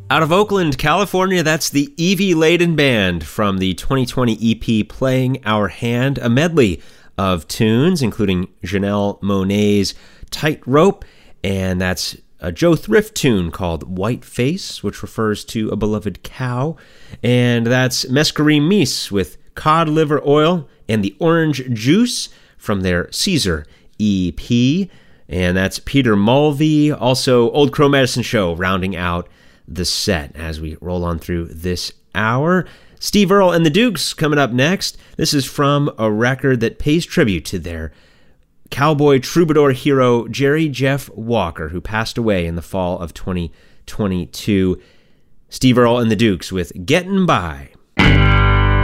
Out of Oakland, California, that's the Evie Layden Band from the 2020 EP Playing Our Hand, a medley of tunes, including Janelle Monáe's Tightrope, and that's a Joe Thrift tune called White Face, which refers to a beloved cow, and that's Mescaline Meese with Cod Liver Oil and the Orange Juice from their Caesar EP, and that's Peter Mulvey, also Old Crow Medicine Show, rounding out the set as we roll on through this hour. Steve Earle and the Dukes coming up next. This is from a record that pays tribute to their cowboy troubadour hero, Jerry Jeff Walker, who passed away in the fall of 2022. Steve Earle and the Dukes with Gettin' By.